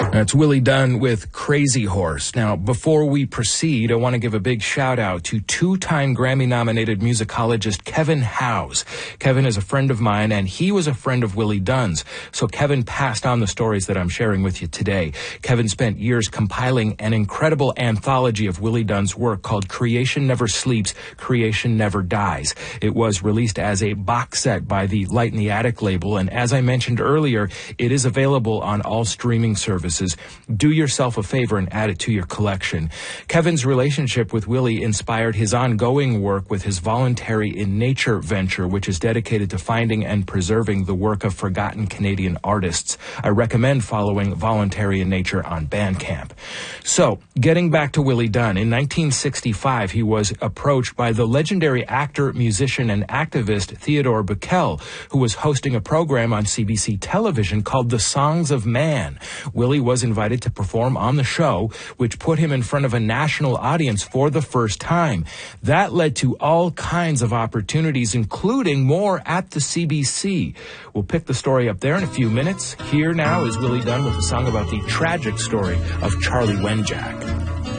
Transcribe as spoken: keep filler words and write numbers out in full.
That's Willie Dunn with Crazy Horse. Now, before we proceed, I want to give a big shout out to two-time Grammy-nominated musicologist Kevin Howes. Kevin is a friend of mine, and he was a friend of Willie Dunn's. So Kevin passed on the stories that I'm sharing with you today. Kevin spent years compiling an incredible anthology of Willie Dunn's work called Creation Never Sleeps, Creation Never Dies. It was released as a box set by the Light in the Attic label, and as I mentioned earlier, it is available on all streaming services. Do yourself a favor and add it to your collection. Kevin's relationship with Willie inspired his ongoing work with his Voluntary in Nature venture, which is dedicated to finding and preserving the work of forgotten Canadian artists. I recommend following Voluntary in Nature on Bandcamp. So, getting back to Willie Dunn, in nineteen sixty-five, he was approached by the legendary actor, musician, and activist Theodore Bikel, who was hosting a program on C B C television called The Songs of Man. Willie was invited to perform on the show, which put him in front of a national audience for the first time. That led to all kinds of opportunities, including more at the C B C. We'll pick the story up there in a few minutes. Here now is Willie Dunn with a song about the tragic story of Charlie Wenjack.